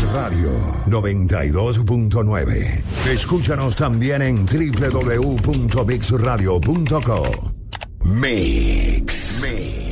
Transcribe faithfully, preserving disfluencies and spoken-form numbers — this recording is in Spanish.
Radio noventa y dos punto nueve. Escúchanos también en doble u doble u doble u punto mix radio punto co. Mix. Mix.